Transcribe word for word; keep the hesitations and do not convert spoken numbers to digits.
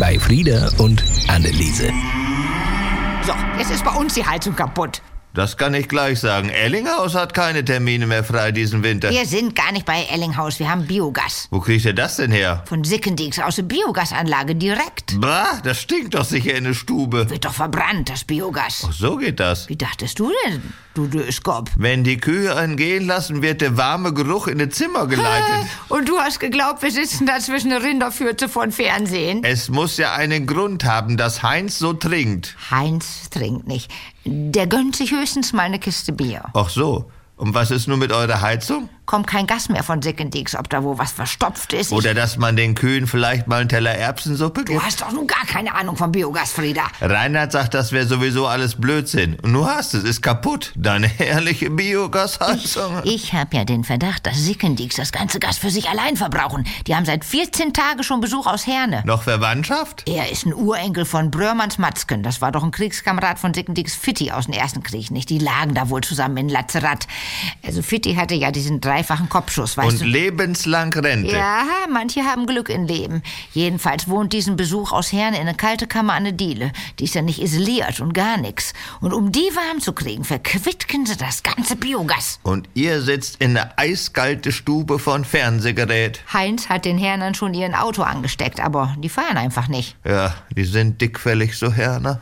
bei Frieda und Anneliese. So, jetzt ist bei uns die Heizung kaputt. Das kann ich gleich sagen. Ellinghaus hat keine Termine mehr frei diesen Winter. Wir sind gar nicht bei Ellinghaus, wir haben Biogas. Wo kriegt ihr das denn her? Von Sickendieks aus der Biogasanlage direkt. Bah, das stinkt doch sicher in der Stube. Wird doch verbrannt, das Biogas. Ach, so geht das. Wie dachtest du denn, du Döskop? Wenn die Kühe einen gehen lassen, wird der warme Geruch in das Zimmer geleitet. Und du hast geglaubt, wir sitzen da zwischen der Rinderfürze von Fernsehen? Es muss ja einen Grund haben, dass Heinz so trinkt. Heinz trinkt nicht. Der gönnt sich höchstens mal eine Kiste Bier. Ach so. Und was ist nun mit eurer Heizung? Kommt kein Gas mehr von Sickendieks, ob da wo was verstopft ist. Oder dass man den Kühen vielleicht mal einen Teller Erbsensuppe gibt? Du hast doch nun gar keine Ahnung vom Biogas, Frieda. Reinhard sagt, das wäre sowieso alles Blödsinn. Und du hast es, ist kaputt. Deine herrliche Biogasheizung. Ich, ich habe ja den Verdacht, dass Sickendieks das ganze Gas für sich allein verbrauchen. Die haben seit vierzehn Tagen schon Besuch aus Herne. Noch Verwandtschaft? Er ist ein Urenkel von Brörmanns Matzken. Das war doch ein Kriegskamerad von Sickendieks Fitti aus dem Ersten Krieg, nicht? Die lagen da wohl zusammen in Lazarat. Also Fitti hatte ja diesen dreifachen Kopfschuss, weißt Und du. lebenslang Rente. Ja, manche haben Glück im Leben. Jedenfalls wohnt diesen Besuch aus Herne in einer kalten Kammer an der Diele. Die ist ja nicht isoliert und gar nix. Und um die warm zu kriegen, verquittken sie das ganze Biogas. Und ihr sitzt in der eiskalte Stube von Fernsehgerät. Heinz hat den Hernern schon ihren Auto angesteckt, aber die fahren einfach nicht. Ja, die sind dickfällig, so Herner.